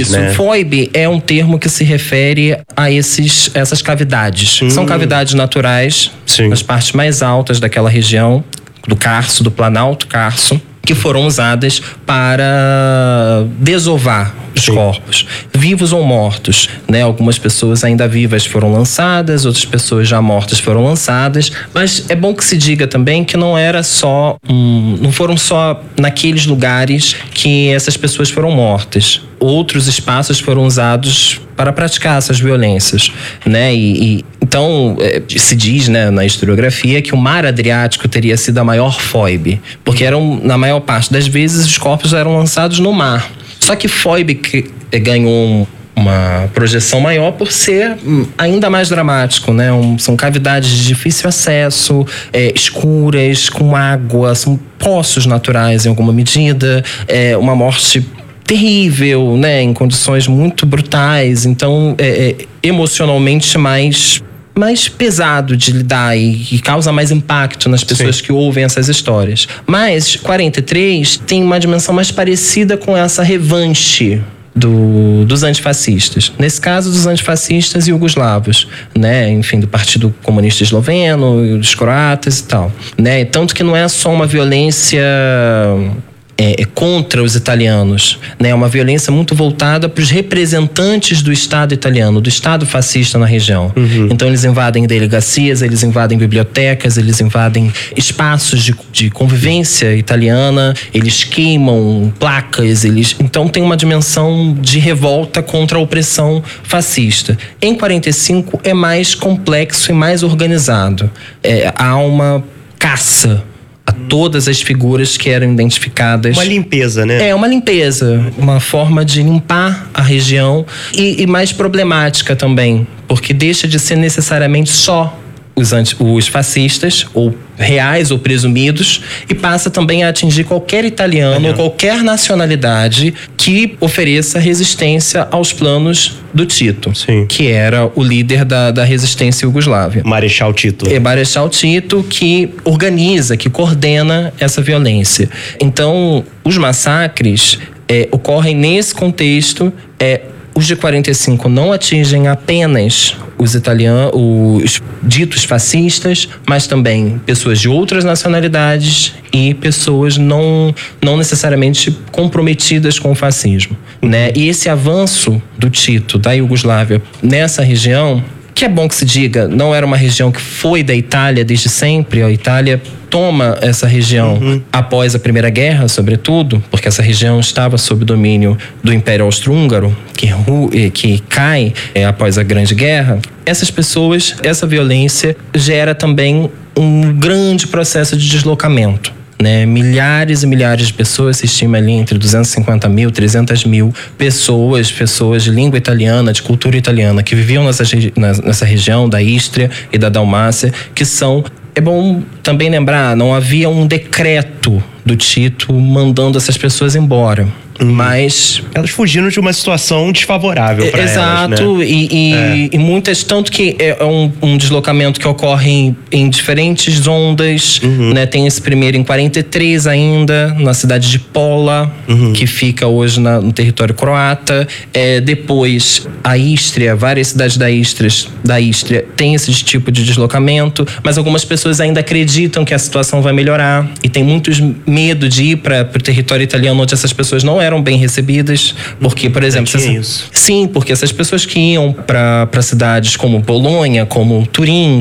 Isso, né? foibe é um termo que se refere a essas cavidades. São cavidades naturais, Sim. nas partes mais altas daquela região, do Carso, do Planalto Carso, que foram usadas para desovar os corpos, vivos ou mortos, né? Algumas pessoas ainda vivas foram lançadas, outras pessoas já mortas foram lançadas, mas é bom que se diga também que não era só não foram só naqueles lugares que essas pessoas foram mortas. Outros espaços foram usados para praticar essas violências, né? Então se diz, né, na historiografia que o mar Adriático teria sido a maior foibe, porque na maior parte das vezes os corpos eram lançados no mar. Só que foibe que ganhou uma projeção maior por ser ainda mais dramático, né? São cavidades de difícil acesso, escuras, com água, são poços naturais em alguma medida, uma morte terrível, né? Em condições muito brutais, então emocionalmente mais pesado de lidar e causa mais impacto nas pessoas que ouvem essas histórias. Mas 43 tem uma dimensão mais parecida com essa revanche dos antifascistas. Nesse caso, dos antifascistas iugoslavos, né? Enfim, do Partido Comunista Esloveno, dos croatas e tal, né? Tanto que não é só uma violência contra os italianos, né? É uma violência muito voltada para os representantes do Estado italiano, do Estado fascista na região. Então eles invadem delegacias, eles invadem bibliotecas, eles invadem espaços de convivência italiana, eles queimam placas, então tem uma dimensão de revolta contra a opressão fascista. Em 45 é mais complexo e mais organizado. Há uma caça a todas as figuras que eram identificadas. Uma limpeza, né? Uma limpeza, uma forma de limpar a região e mais problemática também, porque deixa de ser necessariamente só os fascistas, ou reais ou presumidos, e passa também a atingir qualquer italiano ou qualquer nacionalidade que ofereça resistência aos planos do Tito, que era o líder da resistência iugoslávia. Marechal Tito. Marechal Tito, que organiza, que coordena essa violência. Então, os massacres ocorrem nesse contexto. Os de 45 não atingem apenas os ditos fascistas, mas também pessoas de outras nacionalidades e pessoas não necessariamente comprometidas com o fascismo, né? E esse avanço do Tito, da Iugoslávia, nessa região, que é bom que se diga, não era uma região que foi da Itália desde sempre. A Itália toma essa região após a Primeira Guerra, sobretudo, porque essa região estava sob domínio do Império Austro-Húngaro, que cai após a Grande Guerra. Essas pessoas, essa violência gera também um grande processo de deslocamento, né? Milhares e milhares de pessoas, se estima ali entre 250 mil, 300 mil pessoas de língua italiana, de cultura italiana, que viviam nessa região da Istria e da Dalmácia, que são... É bom também lembrar, não havia um decreto do Tito mandando essas pessoas embora. Mas elas fugiram de uma situação desfavorável para elas, né? Exato, e muitas, tanto que é um deslocamento que ocorre em diferentes ondas, né? Tem esse primeiro em 43 ainda, na cidade de Pola, que fica hoje no território croata. Depois, a Istria, várias cidades da Istria tem esse tipo de deslocamento, mas algumas pessoas ainda acreditam que a situação vai melhorar e tem muitos medo de ir para o território italiano, onde essas pessoas não eram bem recebidas, porque, por exemplo, sim, porque essas pessoas que iam para cidades como Bolonha, como Turim,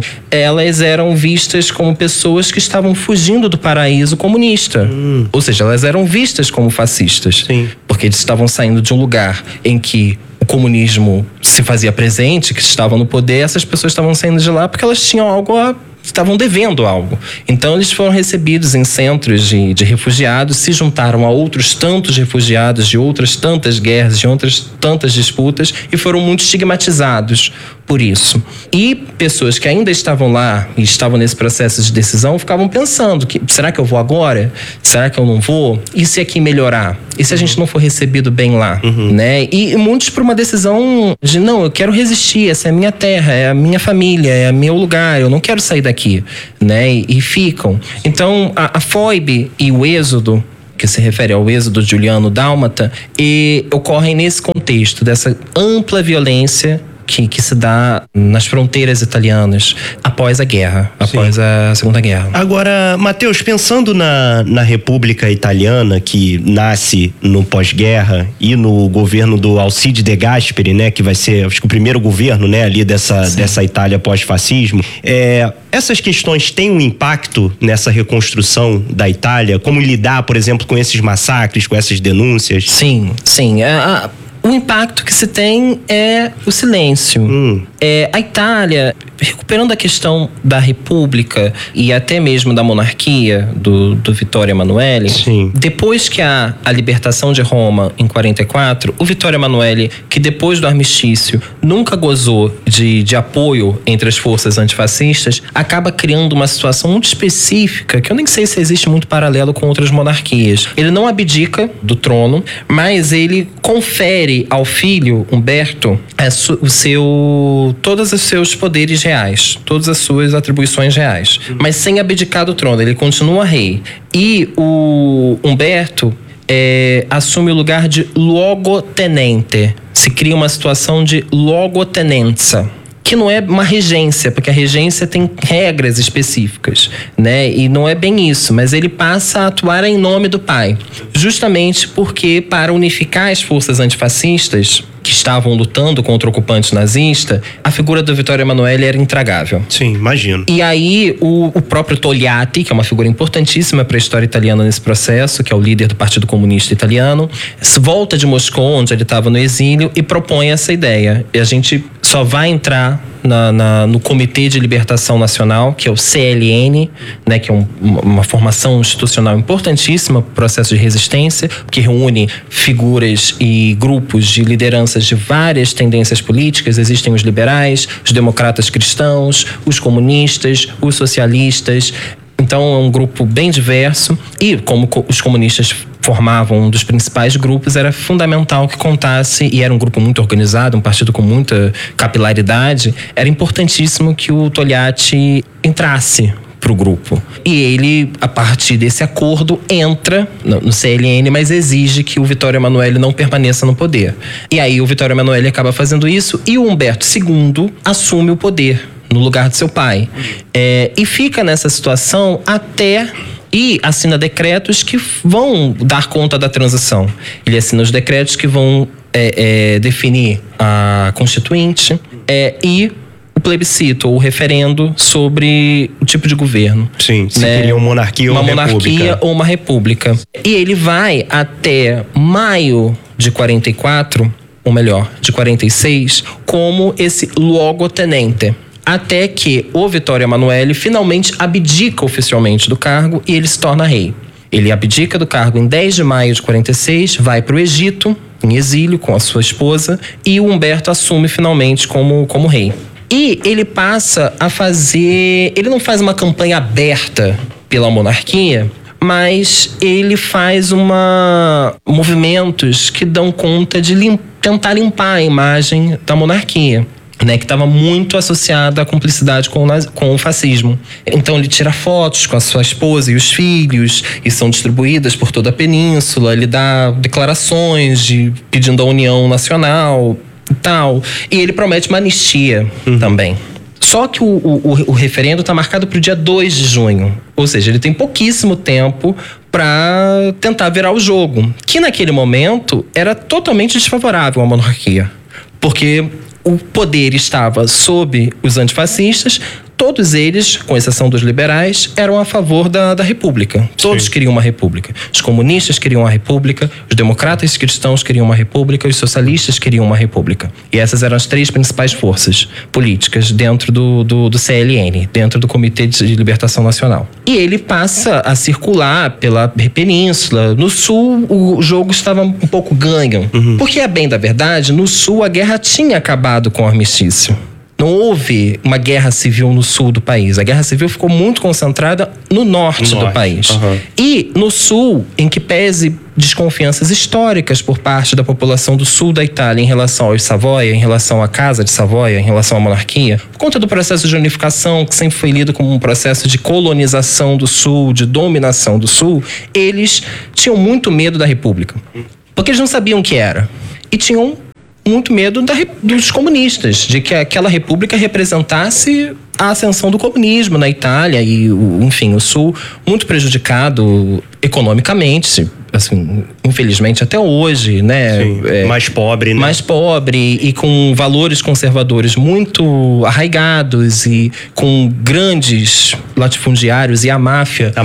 elas eram vistas como pessoas que estavam fugindo do paraíso comunista. Ou seja, elas eram vistas como fascistas. Porque eles estavam saindo de um lugar em que o comunismo se fazia presente, que estavam no poder. Essas pessoas estavam saindo de lá porque elas tinham estavam devendo algo. Então eles foram recebidos em centros de refugiados, se juntaram a outros tantos refugiados de outras tantas guerras, de outras tantas disputas, e foram muito estigmatizados por isso. E pessoas que ainda estavam lá e estavam nesse processo de decisão ficavam pensando será que eu vou agora? Será que eu não vou? E se aqui melhorar? E se a gente não for recebido bem lá? Né? E muitos por uma decisão de não, eu quero resistir, essa é a minha terra, é a minha família, é o meu lugar, eu não quero sair daqui, né? E ficam. Então a foibe e o êxodo, que se refere ao êxodo Juliano-Dálmata, e ocorrem nesse contexto dessa ampla violência que se dá nas fronteiras italianas após a guerra, após a Segunda Guerra. Agora, Matheus, pensando na República Italiana, que nasce no pós-guerra, e no governo do Alcide De Gasperi, né, que vai ser, acho que o primeiro governo, né, ali dessa Itália pós-fascismo, essas questões têm um impacto nessa reconstrução da Itália? Como lidar, por exemplo, com esses massacres, com essas denúncias? Sim. O impacto que se tem é o silêncio. A Itália, recuperando a questão da república e até mesmo da monarquia do Vittorio Emanuele, depois que há a libertação de Roma em 44, o Vittorio Emanuele, que depois do armistício nunca gozou de apoio entre as forças antifascistas, acaba criando uma situação muito específica, que eu nem sei se existe muito paralelo com outras monarquias. Ele não abdica do trono, mas ele confere ao filho, Umberto, todos os seus poderes reais, todas as suas atribuições reais, mas sem abdicar do trono. Ele continua rei. E o Umberto assume o lugar de luogotenente. Se cria uma situação de luogotenenza, que não é uma regência, porque a regência tem regras específicas, né? E não é bem isso, mas ele passa a atuar em nome do pai, justamente porque, para unificar as forças antifascistas que estavam lutando contra o ocupante nazista, a figura do Vittorio Emanuele era intragável. Sim, imagino. E aí o próprio Togliatti, que é uma figura importantíssima para a história italiana nesse processo, que é o líder do Partido Comunista Italiano, volta de Moscou, onde ele estava no exílio, e propõe essa ideia. E a gente só vai entrar no Comitê de Libertação Nacional, que é o CLN, né, que é uma formação institucional importantíssima para o processo de resistência, que reúne figuras e grupos de lideranças de várias tendências políticas. Existem os liberais, os democratas cristãos, os comunistas, os socialistas. Então é um grupo bem diverso, e como os comunistas formavam um dos principais grupos, era fundamental que contasse, e era um grupo muito organizado, um partido com muita capilaridade, era importantíssimo que o Togliatti entrasse pro grupo. E ele, a partir desse acordo, entra no CLN, mas exige que o Vittorio Emanuele não permaneça no poder. E aí o Vittorio Emanuele acaba fazendo isso, e o Umberto II assume o poder no lugar de seu pai. E fica nessa situação e assina decretos que vão dar conta da transição. Ele assina os decretos que vão definir a Constituinte e o plebiscito, ou o referendo sobre o tipo de governo. Sim, se queria uma monarquia ou uma república. Uma monarquia ou uma república. E ele vai até maio de 44, ou melhor, de 46, como esse luogotenente. Até que o Vittorio Emanuele finalmente abdica oficialmente do cargo e ele se torna rei. Ele abdica do cargo em 10 de maio de 46, vai para o Egito, em exílio, com a sua esposa, e o Umberto assume finalmente como rei. E ele passa a fazer... Ele não faz uma campanha aberta pela monarquia, mas ele faz movimentos que dão conta de tentar limpar a imagem da monarquia, né, que estava muito associada à cumplicidade com o fascismo. Então ele tira fotos com a sua esposa e os filhos, e são distribuídas por toda a península. Ele dá declarações pedindo a união nacional e tal. E ele promete uma anistia também. Só que o referendo está marcado para o dia 2 de junho. Ou seja, ele tem pouquíssimo tempo para tentar virar o jogo, que naquele momento era totalmente desfavorável à monarquia. Porque o poder estava sob os antifascistas, todos eles, com exceção dos liberais, eram a favor da república. Todos queriam uma república. Os comunistas queriam uma república, os democratas cristãos queriam uma república, os socialistas queriam uma república. E essas eram as 3 principais forças políticas dentro do CLN, dentro do Comitê de Libertação Nacional. E ele passa a circular pela península. No sul, o jogo estava um pouco ganho. Porque, a bem da verdade, no sul a guerra tinha acabado com o armistício. Não houve uma guerra civil no sul do país. A guerra civil ficou muito concentrada no norte do país. E no sul, em que pese desconfianças históricas por parte da população do sul da Itália em relação aos Savoia, em relação à Casa de Savoia, em relação à monarquia, por conta do processo de unificação, que sempre foi lido como um processo de colonização do sul, de dominação do sul, eles tinham muito medo da República. Porque eles não sabiam o que era. E tinham muito medo dos comunistas, de que aquela república representasse a ascensão do comunismo na Itália e, enfim, o Sul muito prejudicado economicamente, assim, infelizmente até hoje, né? Sim, mais pobre, né? Mais pobre e com valores conservadores muito arraigados e com grandes latifundiários e a máfia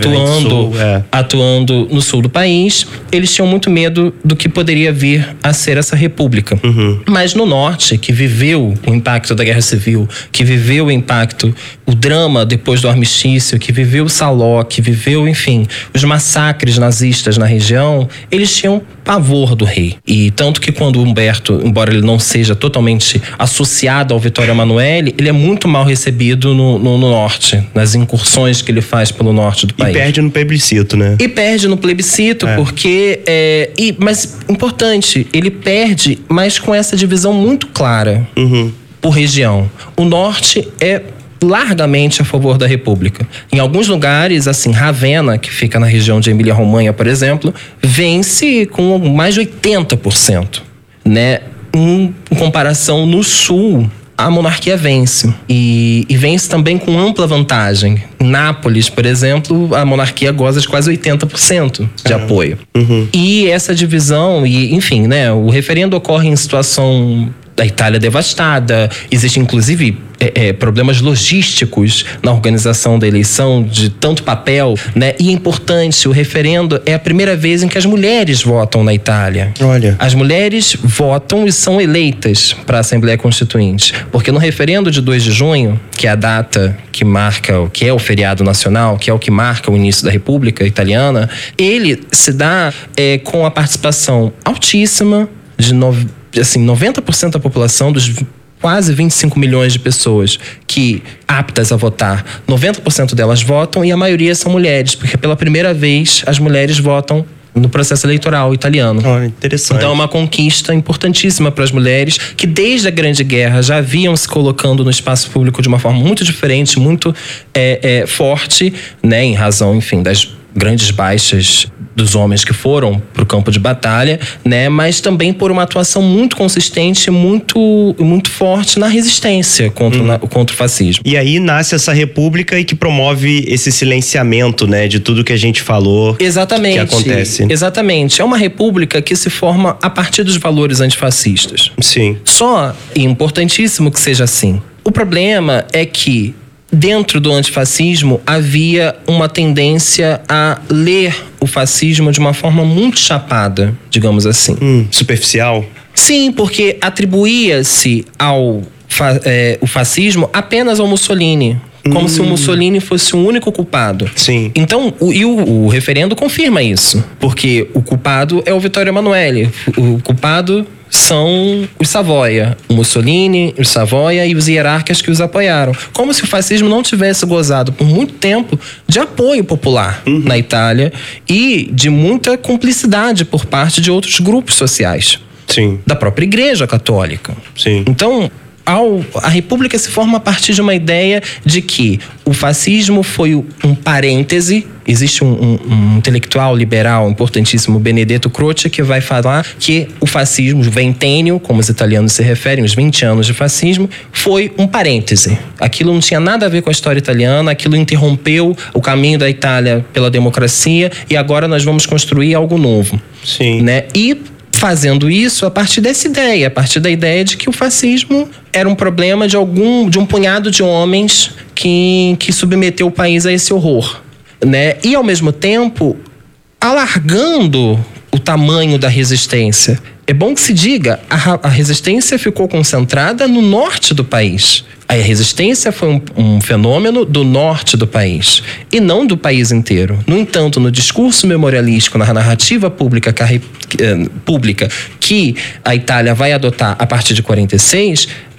atuando no sul do país. Eles tinham muito medo do que poderia vir a ser essa república. Mas no norte, que viveu o impacto da Guerra Civil, que viveu o impacto, o drama depois do armistício, que viveu o Saló, que viveu, enfim, os massacres nazistas na região, eles tinham pavor do rei. E tanto que quando Humberto, embora ele não seja totalmente associado ao Vittorio Emanuele, ele é muito mal recebido no norte, nas incursões que ele faz pelo norte do país. E perde no plebiscito, né? E perde no plebiscito, porque... mas, importante, ele perde, mas com essa divisão muito clara por região. O norte é largamente a favor da República. Em alguns lugares, assim, Ravenna, que fica na região de Emília-Romanha, por exemplo, vence com mais de 80%, né? Em comparação no sul, a monarquia vence. E vence também com ampla vantagem. Em Nápoles, por exemplo, a monarquia goza de quase 80% de apoio. E essa divisão, enfim, né? O referendo ocorre em situação da Itália devastada, existe inclusive problemas logísticos na organização da eleição, de tanto papel, né? E é importante, o referendo é a primeira vez em que as mulheres votam na Itália. Olha. As mulheres votam e são eleitas para a Assembleia Constituinte, porque no referendo de 2 de junho, que é a data que marca, que é o feriado nacional, que é o que marca o início da República Italiana, ele se dá com a participação altíssima de 90% da população, dos quase 25 milhões de pessoas que aptas a votar, 90% delas votam e a maioria são mulheres, porque pela primeira vez as mulheres votam no processo eleitoral italiano. Interessante. Então é uma conquista importantíssima para as mulheres que desde a Grande Guerra já vinham se colocando no espaço público de uma forma muito diferente, muito forte, né, em razão, enfim, das grandes baixas dos homens que foram para o campo de batalha, né? Mas também por uma atuação muito consistente, muito forte na resistência contra o fascismo. E aí nasce essa república e que promove esse silenciamento, né? De tudo que a gente falou. Exatamente. Que acontece. Exatamente. É uma república que se forma a partir dos valores antifascistas. Sim. Só, e importantíssimo que seja assim. O problema é que dentro do antifascismo havia uma tendência a ler o fascismo de uma forma muito chapada, digamos assim. Superficial? Sim, porque atribuía-se o fascismo apenas ao Mussolini. Como se o Mussolini fosse o único culpado. Sim. Então, o referendo confirma isso. Porque o culpado é o Vittorio Emanuele. O culpado são os Savoia, o Mussolini, os Savoia e os hierarcas que os apoiaram. Como se o fascismo não tivesse gozado por muito tempo de apoio popular na Itália e de muita cumplicidade por parte de outros grupos sociais. Sim. Da própria Igreja Católica. Sim. Então, a República se forma a partir de uma ideia de que o fascismo foi um parêntese. Existe um intelectual liberal importantíssimo, Benedetto Croce, que vai falar que o fascismo, o ventênio, como os italianos se referem, os 20 anos de fascismo, foi um parêntese. Aquilo não tinha nada a ver com a história italiana, aquilo interrompeu o caminho da Itália pela democracia e agora nós vamos construir algo novo. Sim. Né? E fazendo isso a partir dessa ideia, a partir da ideia de que o fascismo era um problema de um punhado de homens que submeteu o país a esse horror, né? E ao mesmo tempo alargando o tamanho da resistência. É bom que se diga, a resistência ficou concentrada no norte do país. A resistência foi um fenômeno do norte do país e não do país inteiro. No entanto, no discurso memorialístico, na narrativa pública que a Itália vai adotar a partir de 46,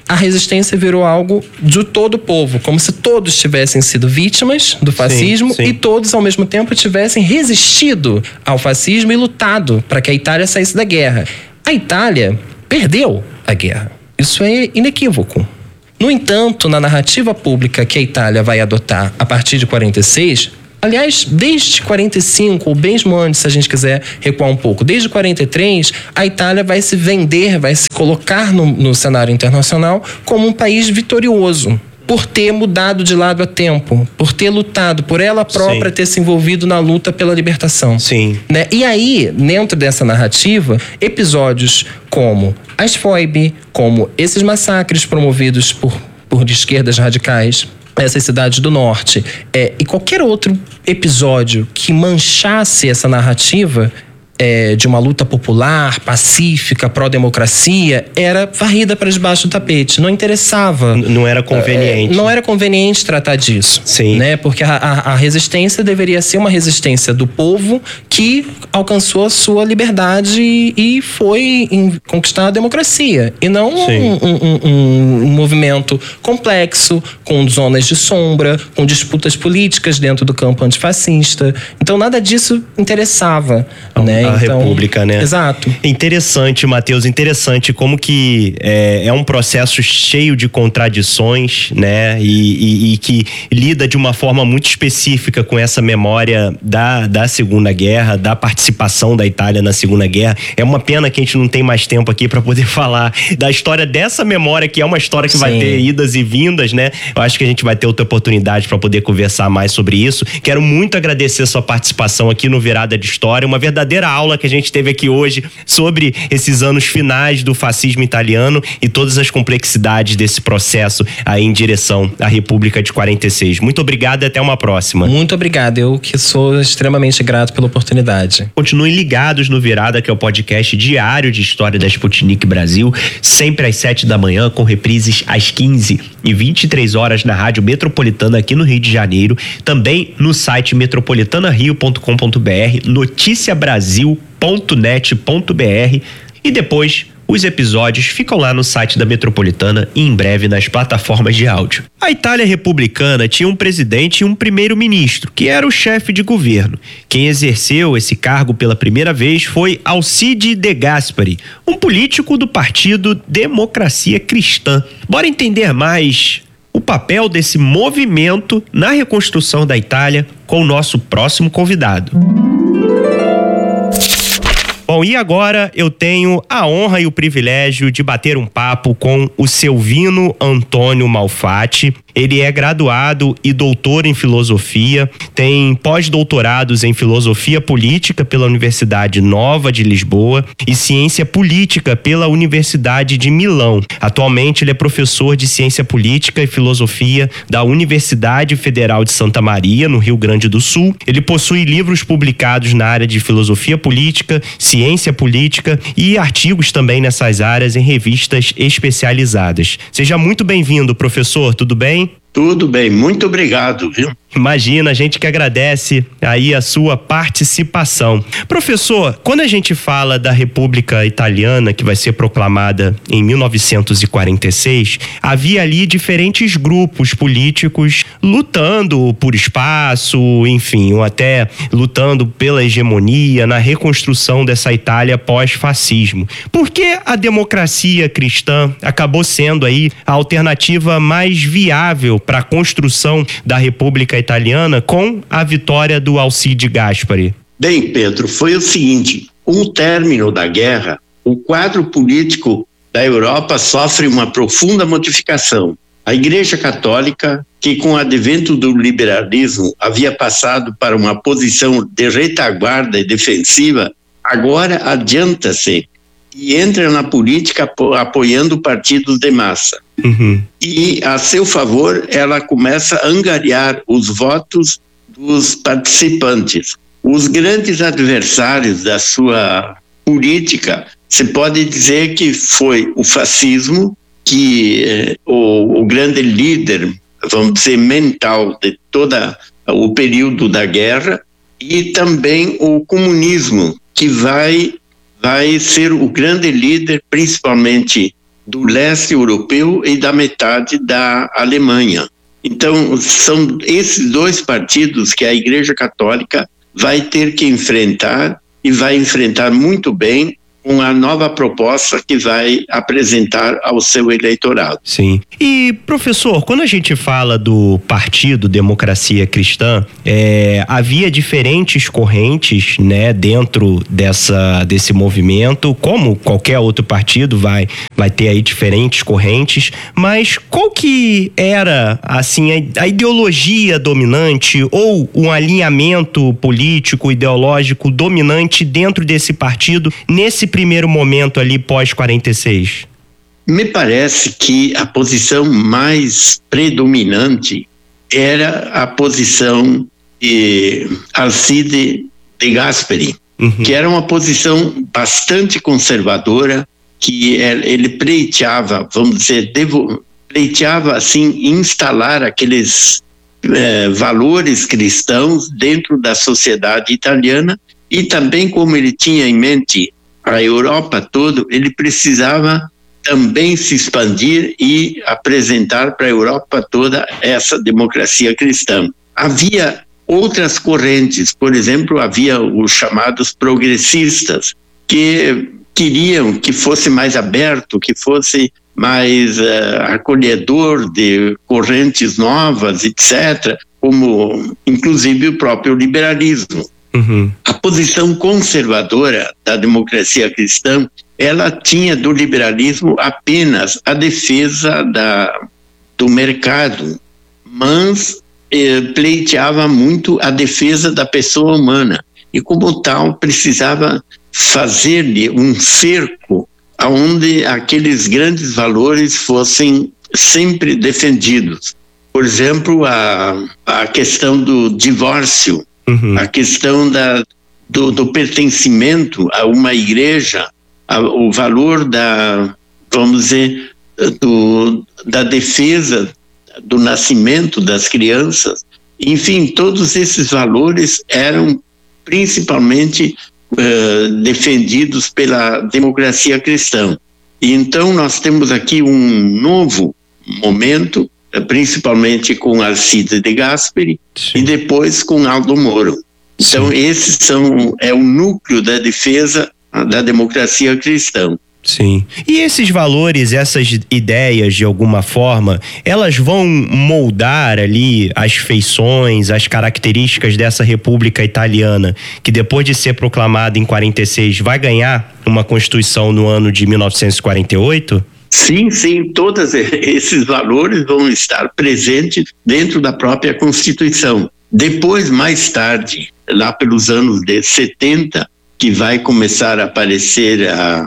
a resistência virou algo de todo o povo, como se todos tivessem sido vítimas do fascismo e todos ao mesmo tempo tivessem resistido ao fascismo e lutado para que a Itália saísse da guerra. A Itália perdeu a guerra. Isso é inequívoco. No entanto, na narrativa pública que a Itália vai adotar a partir de 46, aliás, desde 45, ou mesmo antes, se a gente quiser recuar um pouco, desde 43, a Itália vai se vender, vai se colocar no cenário internacional como um país vitorioso, por ter mudado de lado a tempo, por ter lutado, por ela própria ter se envolvido na luta pela libertação. Sim. Né? E aí, dentro dessa narrativa, episódios como as foibe, como esses massacres promovidos por esquerdas radicais, essas cidades do norte, e qualquer outro episódio que manchasse essa narrativa de uma luta popular, pacífica, pró-democracia, era varrida para debaixo do tapete. Não interessava. Não era conveniente. Não era conveniente tratar disso. Sim. Né? Porque a resistência deveria ser uma resistência do povo que alcançou a sua liberdade e foi conquistar a democracia. E não um movimento complexo, com zonas de sombra, com disputas políticas dentro do campo antifascista. Então, nada disso interessava, né? A República, né? Exato. Interessante, Matheus, interessante como que é um processo cheio de contradições, né? E que lida de uma forma muito específica com essa memória da Segunda Guerra, da participação da Itália na Segunda Guerra. É uma pena que a gente não tem mais tempo aqui para poder falar da história dessa memória, que é uma história que vai ter idas e vindas, né? Eu acho que a gente vai ter outra oportunidade para poder conversar mais sobre isso. Quero muito agradecer a sua participação aqui no Virada de História, uma verdadeira aula que a gente teve aqui hoje sobre esses anos finais do fascismo italiano e todas as complexidades desse processo aí em direção à República de 46. Muito obrigado e até uma próxima. Muito obrigado, eu que sou extremamente grato pela oportunidade. Continuem ligados no Virada, que é o podcast diário de história da Sputnik Brasil, sempre às 7 da manhã, com reprises às 15 e 23 horas na Rádio Metropolitana aqui no Rio de Janeiro, também no site metropolitanario.com.br, noticiabrasil.net.br e depois os episódios ficam lá no site da Metropolitana e em breve nas plataformas de áudio. A Itália republicana tinha um presidente e um primeiro-ministro, que era o chefe de governo. Quem exerceu esse cargo pela primeira vez foi Alcide De Gasperi, um político do partido Democracia Cristã. Bora entender mais o papel desse movimento na reconstrução da Itália com o nosso próximo convidado. Bom, e agora eu tenho a honra e o privilégio de bater um papo com o Selvino Antônio Malfatti. Ele é graduado e doutor em filosofia, tem pós-doutorados em filosofia política pela Universidade Nova de Lisboa e ciência política pela Universidade de Milão. Atualmente ele é professor de ciência política e filosofia da Universidade Federal de Santa Maria, no Rio Grande do Sul. Ele possui livros publicados na área de filosofia política, ciência política e artigos também nessas áreas em revistas especializadas. Seja muito bem-vindo, professor, tudo bem? Tudo bem, muito obrigado, viu? Imagina, a gente que agradece aí a sua participação. Professor, quando a gente fala da República Italiana, que vai ser proclamada em 1946, havia ali diferentes grupos políticos lutando por espaço, enfim, ou até lutando pela hegemonia na reconstrução dessa Itália pós-fascismo. Por que a democracia cristã acabou sendo aí a alternativa mais viável para a construção da República Italiana com a vitória do Alcide Gasperi? Bem, Pedro, foi o seguinte: com o término da guerra, o quadro político da Europa sofre uma profunda modificação. A Igreja Católica, que com o advento do liberalismo havia passado para uma posição de retaguarda e defensiva, agora adianta-se e entra na política apoiando partidos de massa. Uhum. E, a seu favor, ela começa a angariar os votos dos participantes. Os grandes adversários da sua política, se pode dizer que foi o fascismo, que o grande líder, vamos dizer, mental de todo o período da guerra, e também o comunismo, que vai ser o grande líder, principalmente do leste europeu e da metade da Alemanha. Então, são esses dois partidos que a Igreja Católica vai ter que enfrentar, e vai enfrentar muito bem, com a nova proposta que vai apresentar ao seu eleitorado. Sim. E, professor, quando a gente fala do Partido Democracia Cristã, havia diferentes correntes, né, dentro desse movimento, como qualquer outro partido vai ter aí diferentes correntes, mas qual que era, assim, a ideologia dominante ou um alinhamento político, ideológico dominante dentro desse partido nesse primeiro momento ali pós-46? Me parece que a posição mais predominante era a posição de Alcide de Gasperi, que era uma posição bastante conservadora, que ele pleiteava, vamos dizer, pleiteava assim instalar aqueles valores cristãos dentro da sociedade italiana, e também, como ele tinha em mente a Europa toda, ele precisava também se expandir e apresentar para a Europa toda essa democracia cristã. Havia outras correntes, por exemplo, havia os chamados progressistas, que queriam que fosse mais aberto, que fosse mais acolhedor de correntes novas, etc., como inclusive o próprio liberalismo. A posição conservadora da democracia cristã, ela tinha do liberalismo apenas a defesa do mercado, mas pleiteava muito a defesa da pessoa humana, e como tal precisava fazer-lhe um cerco onde aqueles grandes valores fossem sempre defendidos. Por exemplo, a questão do divórcio, a questão do pertencimento a uma igreja, o valor vamos dizer, da defesa do nascimento das crianças. Enfim, todos esses valores eram principalmente defendidos pela democracia cristã. E então nós temos aqui um novo momento, principalmente com Alcide de Gasperi, e depois com Aldo Moro. Então esses é o núcleo da defesa da democracia cristã. Sim. E esses valores, essas ideias, de alguma forma, elas vão moldar ali as feições, as características dessa República Italiana, que depois de ser proclamada em 46, vai ganhar uma Constituição no ano de 1948? Sim, todos esses valores vão estar presentes dentro da própria Constituição. Depois, mais tarde, lá pelos anos de 70, que vai começar a aparecer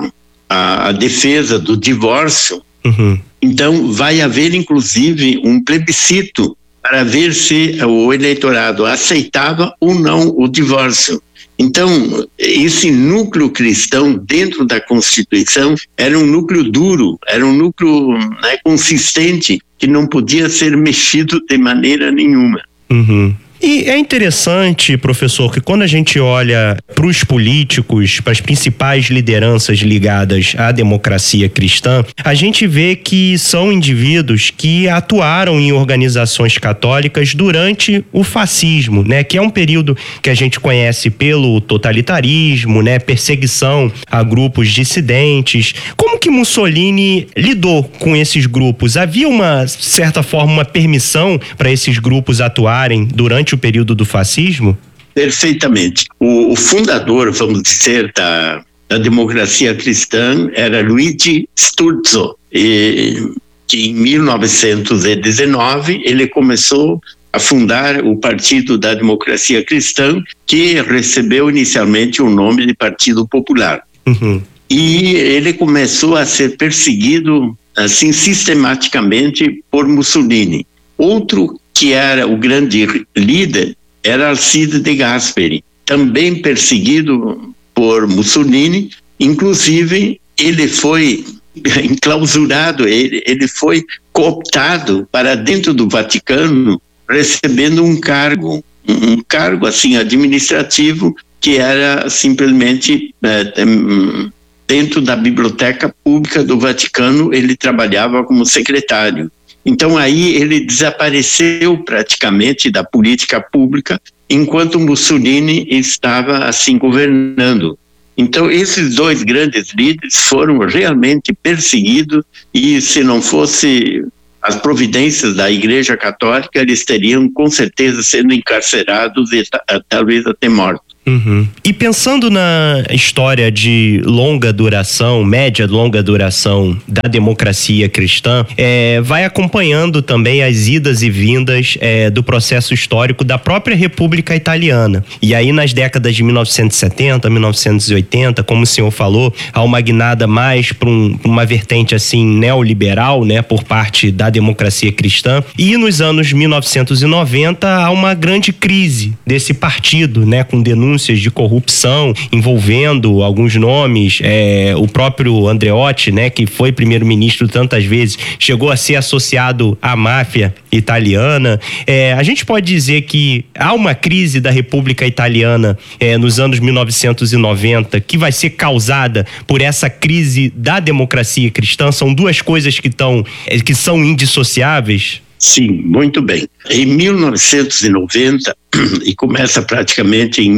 a defesa do divórcio. Então vai haver inclusive um plebiscito para ver se o eleitorado aceitava ou não o divórcio. Então esse núcleo cristão dentro da Constituição era um núcleo duro, era um núcleo, né, consistente, que não podia ser mexido de maneira nenhuma. E é interessante, professor, que quando a gente olha para os políticos, para as principais lideranças ligadas à democracia cristã, a gente vê que são indivíduos que atuaram em organizações católicas durante o fascismo, né? Que é um período que a gente conhece pelo totalitarismo, né? Perseguição a grupos dissidentes. Como que Mussolini lidou com esses grupos? Havia uma certa forma, uma permissão para esses grupos atuarem durante o período do fascismo? Perfeitamente. O fundador, vamos dizer, da democracia cristã era Luigi Sturzo, que em 1919 ele começou a fundar o Partido da Democracia Cristã, que recebeu inicialmente o nome de Partido Popular. E ele começou a ser perseguido assim sistematicamente por Mussolini. Outro que era o grande líder era Alcide de Gasperi, também perseguido por Mussolini. Inclusive ele foi enclausurado, ele foi cooptado para dentro do Vaticano, recebendo um cargo assim administrativo, que era simplesmente dentro da Biblioteca Pública do Vaticano, ele trabalhava como secretário. Então aí ele desapareceu praticamente da política pública, enquanto Mussolini estava assim governando. Então esses dois grandes líderes foram realmente perseguidos, e se não fosse as providências da Igreja Católica, eles teriam com certeza sendo encarcerados e talvez até mortos. Uhum. E pensando na história de longa duração, média longa duração da democracia cristã, vai acompanhando também as idas e vindas do processo histórico da própria República Italiana. E aí nas décadas de 1970, 1980, como o senhor falou, há uma guinada mais para uma vertente assim neoliberal, né, por parte da democracia cristã. E nos anos 1990 há uma grande crise desse partido, né, com denúncias de corrupção envolvendo alguns nomes, o próprio Andreotti, né, que foi primeiro-ministro tantas vezes, chegou a ser associado à máfia italiana. A gente pode dizer que há uma crise da República Italiana nos anos 1990 que vai ser causada por essa crise da democracia cristã. São duas coisas que são indissociáveis. Sim, muito bem. Em 1990, e começa praticamente em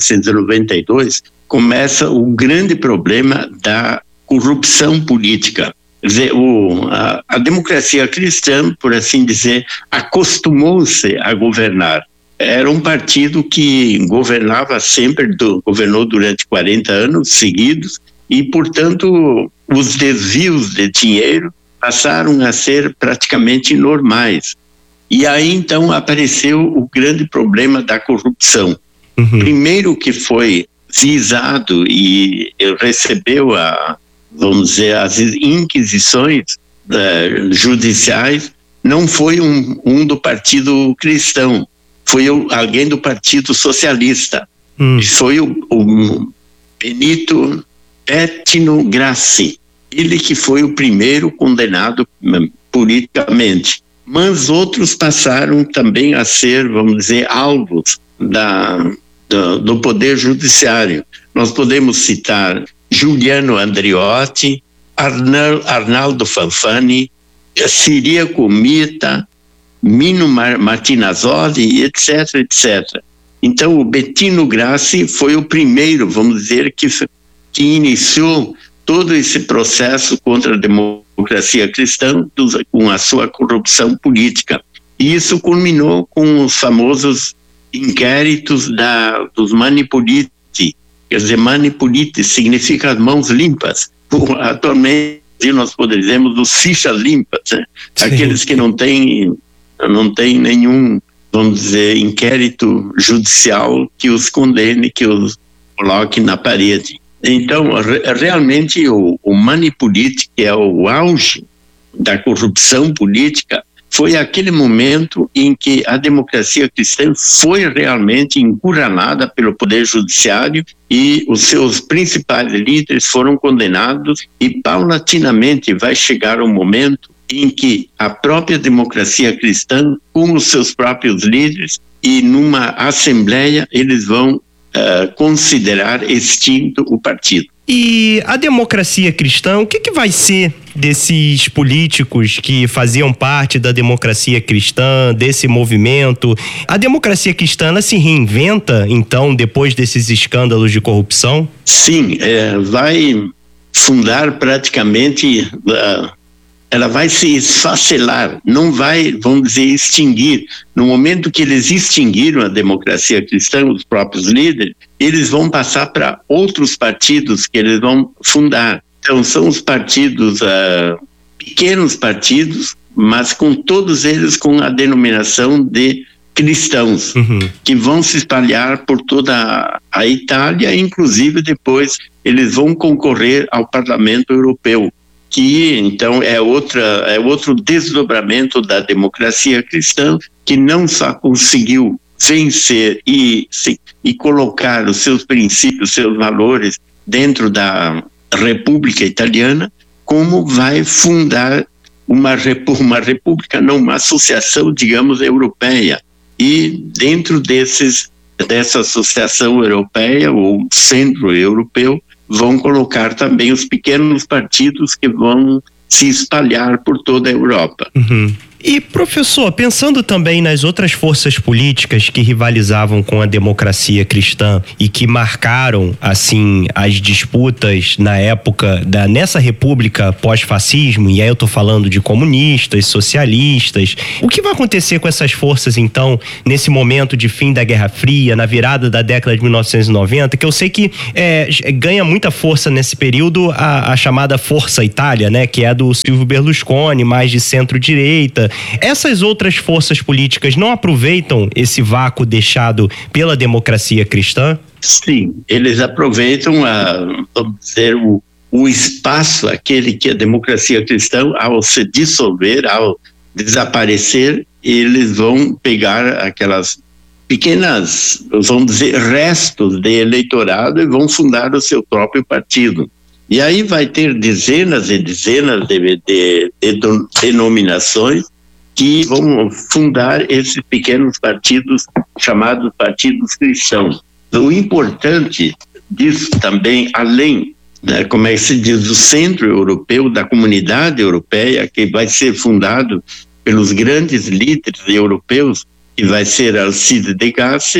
1992, começa o grande problema da corrupção política. Quer dizer, a democracia cristã, por assim dizer, acostumou-se a governar. Era um partido que governava sempre, governou durante 40 anos seguidos, e, portanto, os desvios de dinheiro passaram a ser praticamente normais. E aí, então, apareceu o grande problema da corrupção. Uhum. Primeiro que foi visado e recebeu vamos dizer, as inquisições judiciais, não foi um do Partido Cristão, foi alguém do Partido Socialista. Foi o Benito Bettino Grassi. Ele que foi o primeiro condenado politicamente. Mas outros passaram também a ser, vamos dizer, alvos do Poder Judiciário. Nós podemos citar Giuliano Andreotti, Arnaldo Fanfani, Ciriaco Mita, Mino Martinazzoli, etc., etc. Então, o Bettino Grassi foi o primeiro, vamos dizer, que iniciou todo esse processo contra a democracia cristã com a sua corrupção política. E isso culminou com os famosos inquéritos dos Manipoliti. Quer dizer, Manipoliti significa as mãos limpas. Atualmente nós poderíamos os fichas limpas, né? Aqueles que não têm nenhum, vamos dizer, inquérito judicial que os condene, que os coloque na parede. Então, realmente, o Manipoliti, que é o auge da corrupção política, foi aquele momento em que a democracia cristã foi realmente encurralada pelo Poder Judiciário e os seus principais líderes foram condenados, e paulatinamente vai chegar um momento em que a própria democracia cristã, com os seus próprios líderes e numa assembleia, eles vão considerar extinto o partido. E a democracia cristã, o que vai ser desses políticos que faziam parte da democracia cristã, desse movimento? A democracia cristã, ela se reinventa, então, depois desses escândalos de corrupção? Sim, vai fundar praticamente... ela vai se esfacelar, não vai, vamos dizer, extinguir. No momento que eles extinguiram a democracia cristã, os próprios líderes, eles vão passar para outros partidos que eles vão fundar. Então, são os partidos, pequenos partidos, mas com todos eles com a denominação de cristãos, que vão se espalhar por toda a Itália, inclusive depois eles vão concorrer ao Parlamento Europeu, que então é outro desdobramento da democracia cristã, que não só conseguiu vencer e colocar os seus princípios, seus valores dentro da República Italiana, como vai fundar uma república, não, uma associação, digamos, europeia. E dentro dessa associação europeia, ou centro europeu, vão colocar também os pequenos partidos que vão se espalhar por toda a Europa. Uhum. E, professor, pensando também nas outras forças políticas que rivalizavam com a democracia cristã e que marcaram, assim, as disputas na época nessa república pós-fascismo, e aí eu tô falando de comunistas, socialistas, o que vai acontecer com essas forças, então, nesse momento de fim da Guerra Fria, na virada da década de 1990, que eu sei que ganha muita força nesse período a chamada Força Itália, né, que é do Silvio Berlusconi, mais de centro-direita. Essas outras forças políticas não aproveitam esse vácuo deixado pela democracia cristã? Sim, eles aproveitam vamos dizer, o espaço, aquele que a democracia cristã, ao se dissolver, ao desaparecer, eles vão pegar aquelas pequenas, vamos dizer, restos de eleitorado e vão fundar o seu próprio partido. E aí vai ter dezenas e dezenas de denominações que vão fundar esses pequenos partidos chamados partidos cristãos. O importante disso também, além, né, como é que se diz, do centro europeu, da comunidade europeia, que vai ser fundado pelos grandes líderes europeus, que vai ser Alcide de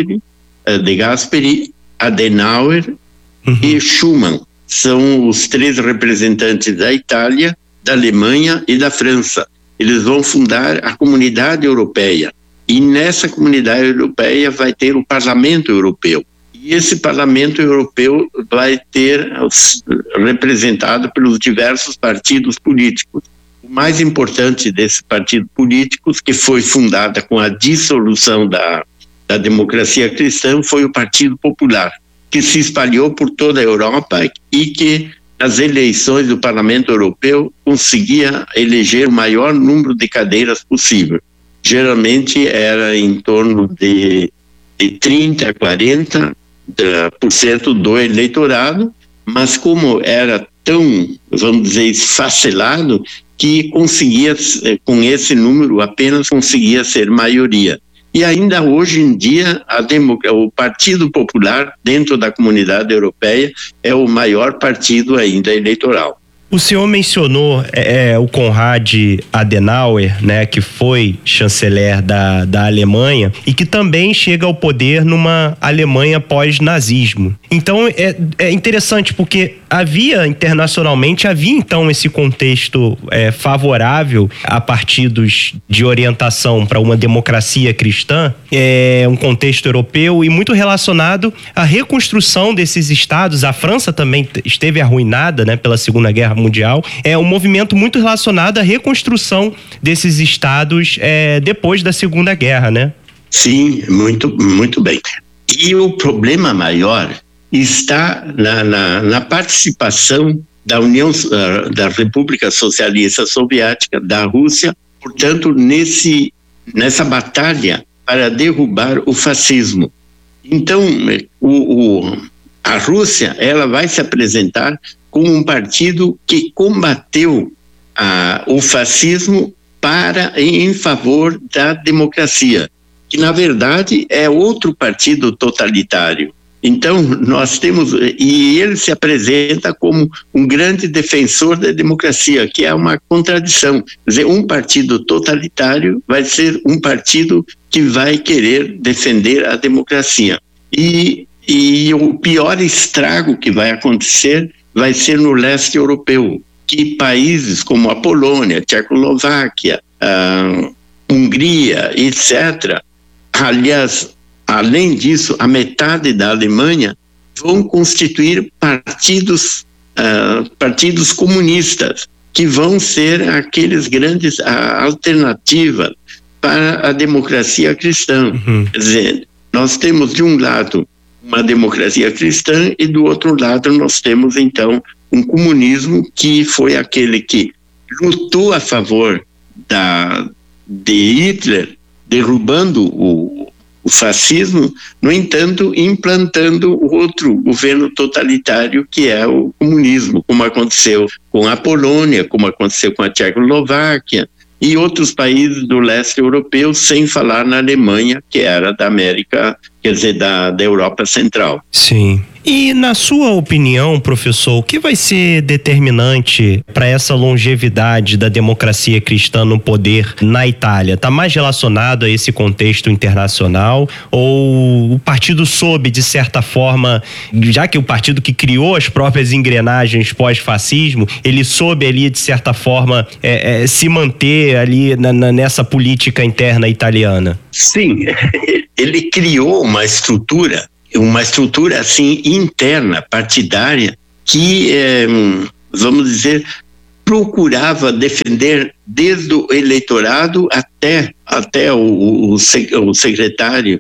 Gasperi, Adenauer e Schuman. São os três representantes da Itália, da Alemanha e da França. Eles vão fundar a comunidade europeia. E nessa comunidade europeia vai ter o Parlamento Europeu. E esse Parlamento Europeu vai ter representado pelos diversos partidos políticos. O mais importante desses partidos políticos, que foi fundada com a dissolução da democracia cristã, foi o Partido Popular, que se espalhou por toda a Europa e que nas eleições do Parlamento Europeu conseguia eleger o maior número de cadeiras possível. Geralmente era em torno de 30% a 40% do eleitorado, mas como era tão, vamos dizer, esfacelado, que conseguia, com esse número, apenas conseguia ser maioria. E ainda hoje em dia, o Partido Popular, dentro da comunidade europeia, é o maior partido ainda eleitoral. O senhor mencionou o Konrad Adenauer, né, que foi chanceler da Alemanha e que também chega ao poder numa Alemanha pós-nazismo. Então é interessante porque internacionalmente havia então esse contexto favorável a partidos de orientação para uma democracia cristã, um contexto europeu e muito relacionado à reconstrução desses estados. A França também esteve arruinada, né, pela Segunda Guerra Mundial. É um movimento muito relacionado à reconstrução desses estados depois da Segunda Guerra, né? Sim, muito, muito bem. E o problema maior está na participação da da República Socialista Soviética, da Rússia, portanto, nessa batalha para derrubar o fascismo. Então, a Rússia, ela vai se apresentar como um partido que combateu o fascismo em favor da democracia, que na verdade é outro partido totalitário. Então, nós temos, e ele se apresenta como um grande defensor da democracia, que é uma contradição. Quer dizer, um partido totalitário vai ser um partido que vai querer defender a democracia. E o pior estrago que vai acontecer vai ser no leste europeu, que países como a Polônia, Tchecoslováquia, Hungria, etc., aliás, além disso, a metade da Alemanha vão constituir partidos comunistas, que vão ser aqueles grandes alternativas para a democracia cristã. Quer dizer, nós temos de um lado uma democracia cristã e do outro lado nós temos então um comunismo que foi aquele que lutou a favor de Hitler, derrubando o fascismo, no entanto, implantando outro governo totalitário que é o comunismo, como aconteceu com a Polônia, como aconteceu com a Tchecoslováquia e outros países do leste europeu, sem falar na Alemanha, que era da América, quer dizer, da Europa Central. Sim. E na sua opinião, professor, o que vai ser determinante para essa longevidade da democracia cristã no poder na Itália? Está mais relacionado a esse contexto internacional, ou o partido soube, de certa forma, já que o partido que criou as próprias engrenagens pós-fascismo, ele soube ali, de certa forma, se manter ali nessa política interna italiana? Sim, ele criou uma estrutura assim interna, partidária, que, vamos dizer, procurava defender desde o eleitorado até o secretário,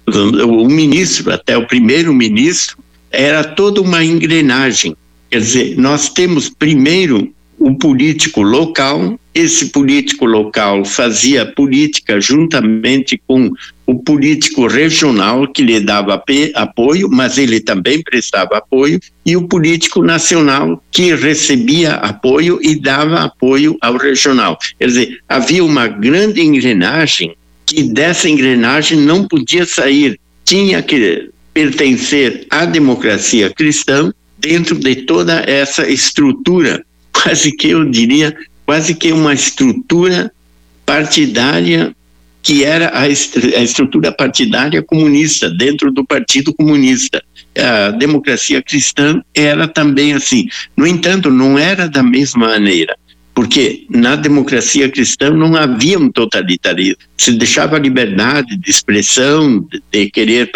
o ministro, até o primeiro-ministro. Era toda uma engrenagem. Quer dizer, nós temos primeiro o político local, esse político local fazia política juntamente com o político regional, que lhe dava apoio, mas ele também prestava apoio, e o político nacional, que recebia apoio e dava apoio ao regional. Quer dizer, havia uma grande engrenagem, que dessa engrenagem não podia sair, tinha que pertencer à democracia cristã dentro de toda essa estrutura, quase que eu diria, quase que uma estrutura partidária, que era a estrutura partidária comunista, dentro do Partido Comunista. A democracia cristã era também assim. No entanto, não era da mesma maneira, porque na democracia cristã não havia um totalitarismo. Se deixava a liberdade de expressão, de querer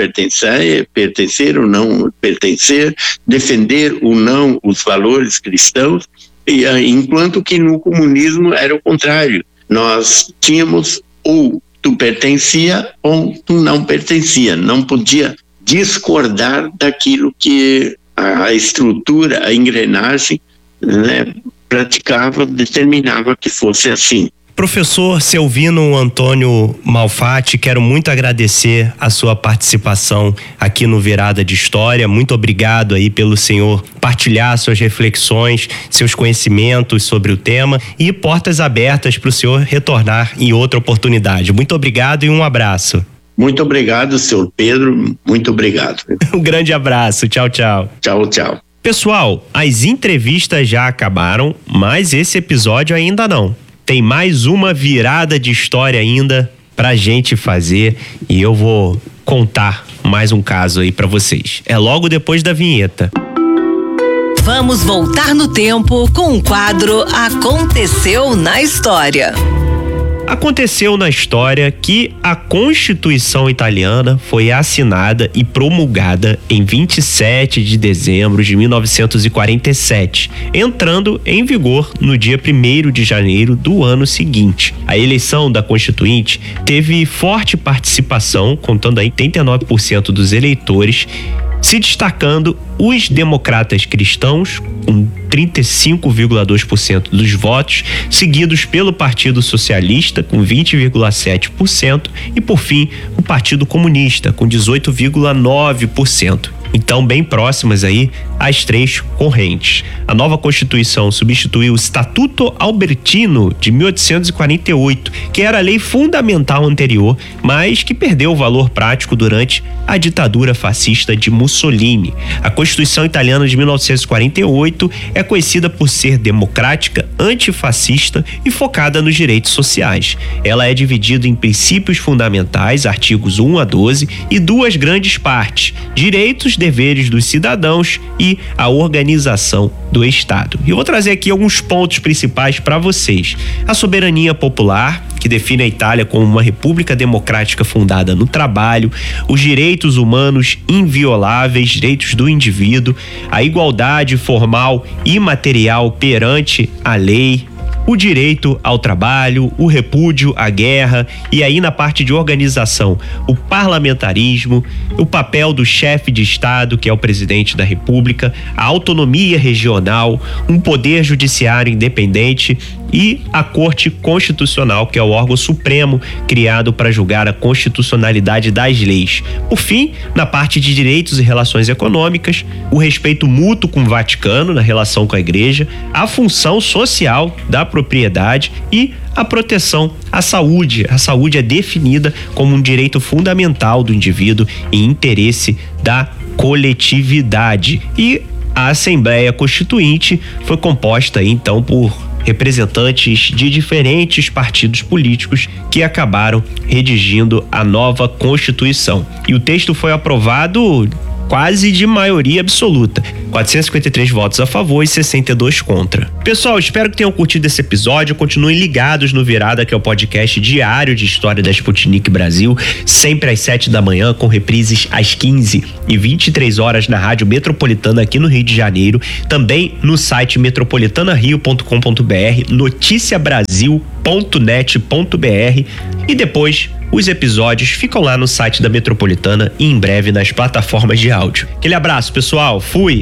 pertencer ou não pertencer, defender ou não os valores cristãos, enquanto que no comunismo era o contrário. Nós tínhamos ou tu pertencia ou tu não pertencia, não podia discordar daquilo que a estrutura, a engrenagem, né, praticava, determinava que fosse assim. Professor Selvino Antônio Malfatti, quero muito agradecer a sua participação aqui no Virada de História. Muito obrigado aí pelo senhor partilhar suas reflexões, seus conhecimentos sobre o tema, e portas abertas para o senhor retornar em outra oportunidade. Muito obrigado e um abraço. Muito obrigado, senhor Pedro. Muito obrigado. Um grande abraço. Tchau, tchau. Tchau, tchau. Pessoal, as entrevistas já acabaram, mas esse episódio ainda não. Tem mais uma virada de história ainda pra gente fazer, e eu vou contar mais um caso aí pra vocês. É logo depois da vinheta. Vamos voltar no tempo com o quadro Aconteceu na História. Aconteceu na história que a Constituição italiana foi assinada e promulgada em 27 de dezembro de 1947, entrando em vigor no dia 1º de janeiro do ano seguinte. A eleição da Constituinte teve forte participação, contando aí 89% dos eleitores, se destacando os democratas cristãos, com 35,2% dos votos, seguidos pelo Partido Socialista, com 20,7%, e, por fim, o Partido Comunista, com 18,9%. Então, bem próximas aí as três correntes. A nova Constituição substituiu o Statuto Albertino de 1848, que era a lei fundamental anterior, mas que perdeu o valor prático durante a ditadura fascista de Mussolini. A Constituição italiana de 1948 é conhecida por ser democrática, antifascista e focada nos direitos sociais. Ela é dividida em princípios fundamentais, artigos 1 a 12, e duas grandes partes: direitos, deveres dos cidadãos e a organização do Estado. E eu vou trazer aqui alguns pontos principais para vocês. A soberania popular, que define a Itália como uma república democrática fundada no trabalho, os direitos humanos invioláveis, direitos do indivíduo, a igualdade formal e material perante a lei, o direito ao trabalho, o repúdio à guerra, e aí na parte de organização, o parlamentarismo, o papel do chefe de Estado, que é o presidente da República, a autonomia regional, um poder judiciário independente e a Corte Constitucional, que é o órgão supremo criado para julgar a constitucionalidade das leis. Por fim, na parte de direitos e relações econômicas, o respeito mútuo com o Vaticano na relação com a Igreja, a função social da propriedade e a proteção à saúde. A saúde é definida como um direito fundamental do indivíduo e interesse da coletividade. E a Assembleia Constituinte foi composta então por representantes de diferentes partidos políticos que acabaram redigindo a nova Constituição. E o texto foi aprovado quase de maioria absoluta, 453 votos a favor e 62 contra. Pessoal, espero que tenham curtido esse episódio. Continuem ligados no Virada, que é o podcast diário de história da Sputnik Brasil, sempre às 7 da manhã, com reprises às 15 e 23 horas na Rádio Metropolitana aqui no Rio de Janeiro, também no site metropolitanario.com.br, noticiabrasil.net.br e depois os episódios ficam lá no site da Metropolitana e em breve nas plataformas de áudio. Aquele abraço, pessoal. Fui!